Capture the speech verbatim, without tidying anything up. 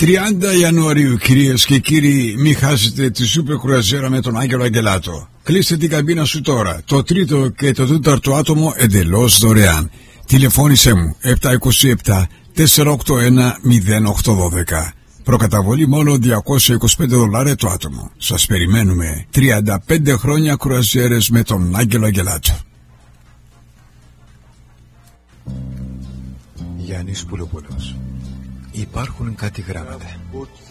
τριάντα Ιανουαρίου, κυρίες και κύριοι, μην χάσετε τη σούπερ κρουαζιέρα με τον Άγγελο Αγγελάτο. Κλείστε την καμπίνα σου τώρα. Το τρίτο και το τέταρτο άτομο εντελώς δωρεάν. Τηλεφώνησέ μου επτά δύο επτά τέσσερα οκτώ ένα μηδέν οκτώ ένα δύο. Προκαταβολή μόνο διακόσια είκοσι πέντε δολάρια το άτομο. Σας περιμένουμε. τριάντα πέντε χρόνια κρουαζιέρες με τον Άγγελο Αγγελάτο. Γιάννης Πουλοπούλος. Υπάρχουν κάτι γράμματα.